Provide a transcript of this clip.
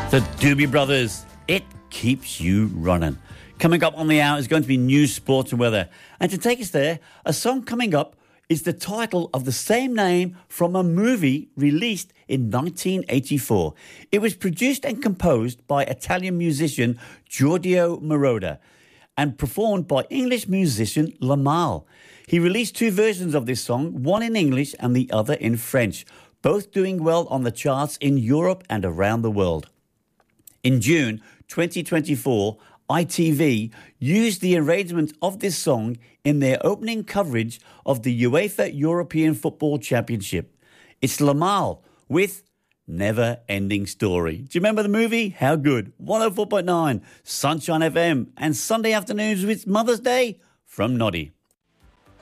The Doobie Brothers, It Keeps You Running. Coming up on the hour is going to be news, sports and weather. And to take us there, a song coming up is the title of the same name from a movie released in 1984. It was produced and composed by Italian musician Giorgio Moroder and performed by English musician Lamal. He released two versions of this song, one in English and the other in French, both doing well on the charts in Europe and around the world. In June 2024, ITV used the arrangement of this song in their opening coverage of the UEFA European Football Championship. It's Lamal with Never Ending Story. Do you remember the movie? How good. 104.9 Sunshine FM and Sunday afternoons with Mother's Day from Noddy.